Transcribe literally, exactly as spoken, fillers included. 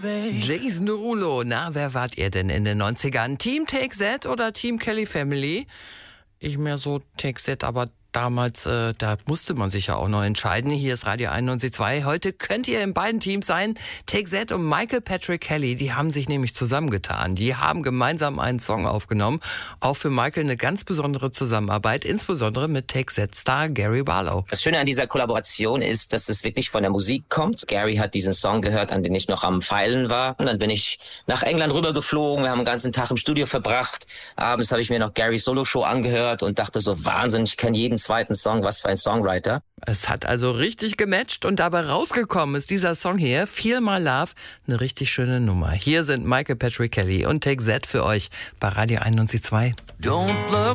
Jason Derulo, na, wer wart ihr denn in den neunzigern? Team Take That oder Team Kelly Family? Ich mehr so Take That, aber damals, äh, da musste man sich ja auch noch entscheiden. Hier ist Radio einundneunzig Komma zwei. Heute könnt ihr in beiden Teams sein. Take That und Michael Patrick Kelly, die haben sich nämlich zusammengetan. Die haben gemeinsam einen Song aufgenommen. Auch für Michael eine ganz besondere Zusammenarbeit, insbesondere mit Take That-Star Gary Barlow. Das Schöne an dieser Kollaboration ist, dass es wirklich von der Musik kommt. Gary hat diesen Song gehört, an den ich noch am Feilen war. Und dann bin ich nach England rübergeflogen. Wir haben den ganzen Tag im Studio verbracht. Abends habe ich mir noch Garys Solo-Show angehört und dachte so, Wahnsinn, ich kenne jeden zweiten Song, was für ein Songwriter. Es hat also richtig gematcht und dabei rausgekommen ist dieser Song hier, Feel My Love, eine richtig schöne Nummer. Hier sind Michael Patrick Kelly und Take That für euch bei Radio einundneunzig Komma zwei. Don't look